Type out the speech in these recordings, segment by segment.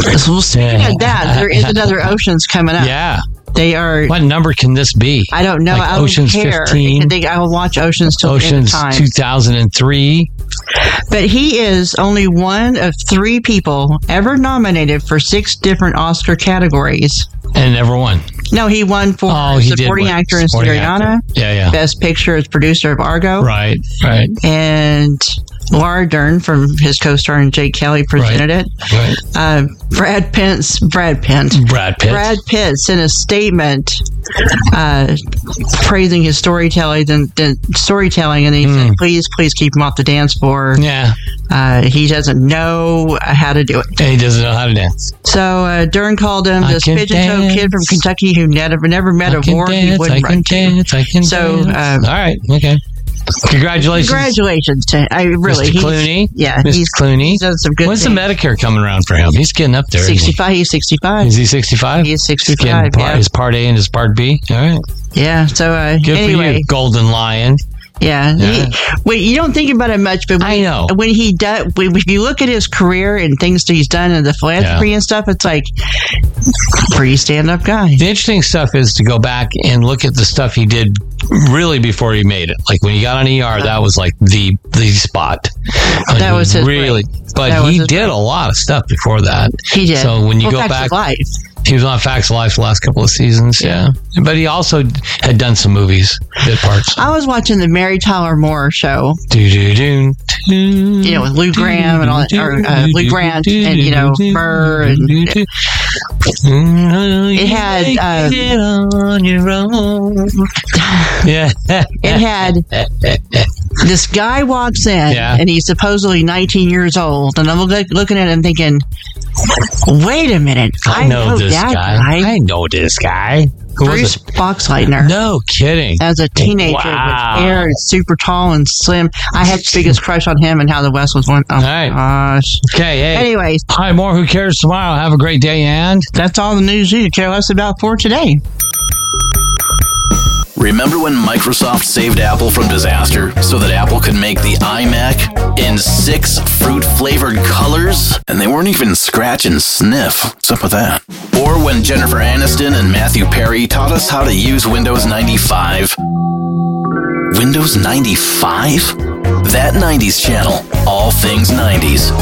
So speaking of that, there is another Oceans coming up. Yeah. They are. What number can this be? I don't know. I don't Ocean's care. 15. I will watch Oceans till the end of Ocean's time. 2003. But he is only one of 3 people ever nominated for 6 different Oscar categories. And never won. No, he won for supporting actor in Syriana. Yeah. Best picture as producer of Argo. Right. And Laura Dern from his co-star and Jake Kelly presented it. Right. Brad Pitt sent a statement praising his storytelling and he said, please keep him off the dance floor. Yeah. He doesn't know how to do it. He doesn't know how to dance. So Dern called him this pigeon-toed kid from Kentucky who never met a war he wouldn't run to. So, all right, okay. Congratulations to Mr. Clooney. Yeah, Mr. Clooney. He's done some good When's things. the Medicare coming around for him? He's getting up there. 65. He's 65. Is he 65? He is 65. His Part A and his Part B. All right. Yeah. So good anyway, for you, Golden Lion. Yeah. You don't think about it much, but I know when he does. If you look at his career and things that he's done in the philanthropy and stuff, it's like pretty stand-up guy. The interesting stuff is to go back and look at the stuff he did really before he made it. Like when he got on ER, that was like the spot. That was his really. But he did a lot of stuff before that. He did. So when you go Facts back, of Life. He was on Facts of Life the last couple of seasons, yeah. But he also had done some movies, bit parts. I was watching the Mary Tyler Moore show. You know, with Lou Graham and all that, or Lou Grant and, Burr. And it had... on your own. Yeah. It had... This guy walks in, and he's supposedly 19 years old, and I'm looking at him thinking, wait a minute, I know this guy. I know this guy. Bruce Boxleitner. No kidding. As a teenager with hair and super tall and slim. I had the biggest crush on him and How the West Was Won. Oh, my gosh. Okay, hey. Anyways. Hi, more Who Cares tomorrow. Have a great day, and that's all the news you care less about for today. Remember when Microsoft saved Apple from disaster so that Apple could make the iMac in 6 fruit-flavored colors? And they weren't even scratch and sniff. What's up with that? Or when Jennifer Aniston and Matthew Perry taught us how to use Windows 95. Windows 95? That 90s channel. All things 90s.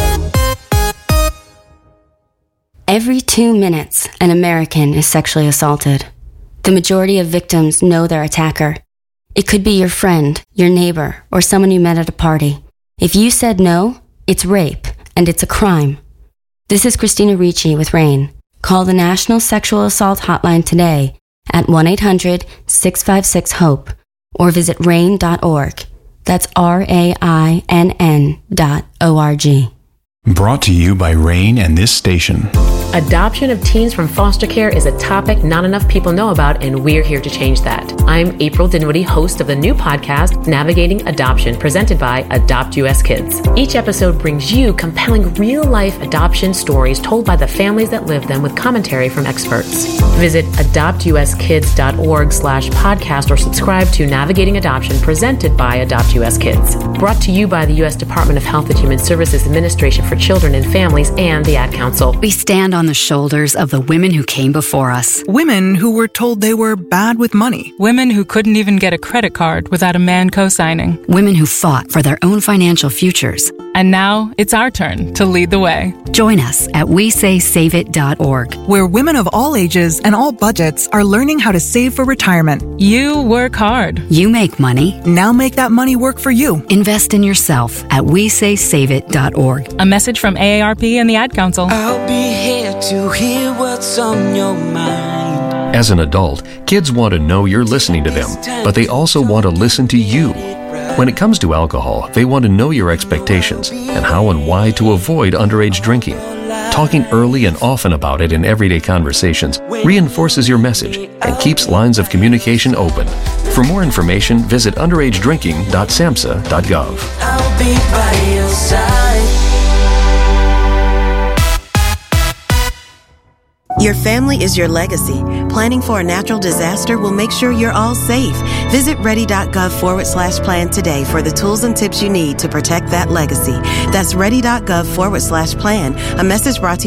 Every 2 minutes, an American is sexually assaulted. The majority of victims know their attacker. It could be your friend, your neighbor, or someone you met at a party. If you said no, it's rape, and it's a crime. This is Christina Ricci with RAINN. Call the National Sexual Assault Hotline today at 1-800-656-HOPE or visit rainn.org. That's RAINN.org. Brought to you by RAINN and this station. Adoption of teens from foster care is a topic not enough people know about, and we're here to change that. I'm April Dinwiddie, host of the new podcast, Navigating Adoption, presented by Adopt US Kids. Each episode brings you compelling real-life adoption stories told by the families that live them with commentary from experts. Visit adoptuskids.org/podcast or subscribe to Navigating Adoption, presented by Adopt US Kids. Brought to you by the U.S. Department of Health and Human Services Administration for Children and Families and the Ad Council. We stand on the shoulders of the women who came before us. Women who were told they were bad with money. Women who couldn't even get a credit card without a man co-signing. Women who fought for their own financial futures. And now it's our turn to lead the way. Join us at WeSaySaveIt.org, where women of all ages and all budgets are learning how to save for retirement. You work hard. You make money. Now make that money work for you. Invest in yourself at WeSaySaveIt.org. A message from AARP and the Ad Council. I'll be here to hear what's on your mind. As an adult, kids want to know you're listening to them, but they also want to listen to you. When it comes to alcohol, they want to know your expectations and how and why to avoid underage drinking. Talking early and often about it in everyday conversations reinforces your message and keeps lines of communication open. For more information, visit underagedrinking.samhsa.gov. I'll be by your side. Your family is your legacy. Planning for a natural disaster will make sure you're all safe. Visit ready.gov/plan today for the tools and tips you need to protect that legacy. That's ready.gov/plan. A message brought to you